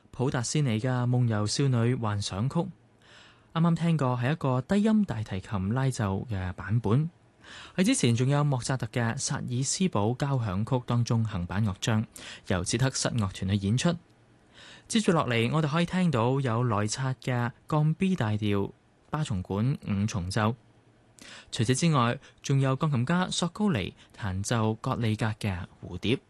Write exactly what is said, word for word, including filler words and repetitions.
普達斯尼嘅《夢遊少女幻想曲》，啱啱聽過係一個低音大提琴拉奏嘅版本。喺之前仲有莫扎特嘅《薩爾斯堡交響曲》當中行板樂章，由捷克室樂團去演出。接住落嚟，我哋可以聽到有萊察嘅降 B 大調巴松管五重奏。除此之外，仲有鋼琴家索高尼彈奏葛里格嘅蝴蝶。